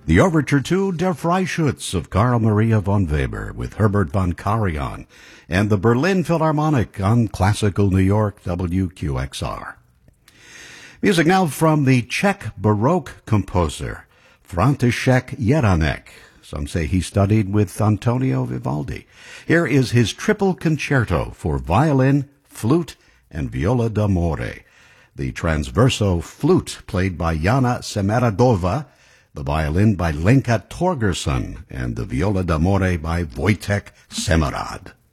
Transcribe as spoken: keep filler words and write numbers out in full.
The overture to Der Freischütz of Carl Maria von Weber with Herbert von Karajan and the Berlin Philharmonic on Classical New York W Q X R. Music now from the Czech Baroque composer František Jaranek. Some say he studied with Antonio Vivaldi. Here is his triple concerto for violin, flute, and viola d'amore. The transverso flute played by Jana Semeradova, the violin by Lenka Torgerson, and the viola d'amore by Wojtek Semerad.